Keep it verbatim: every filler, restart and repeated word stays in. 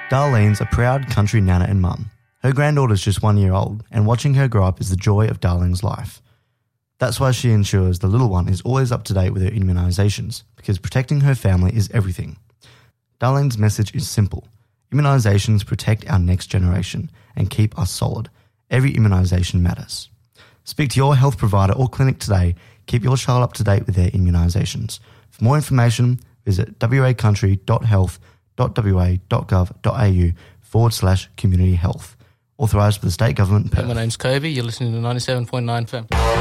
Darlene's a proud country nana and mum. Her granddaughter's just one year old, and watching her grow up is the joy of Darlene's life. That's why she ensures the little one is always up to date with her immunisations, because protecting her family is everything. Darlene's message is simple. Immunisations protect our next generation and keep us solid. Every immunisation matters. Speak to your health provider or clinic today. Keep your child up to date with their immunisations. For more information, visit wacountry.health.wa.gov.au forward slash community health. Authorised by the state government. My name's Kobe. You're listening to ninety-seven point nine F M.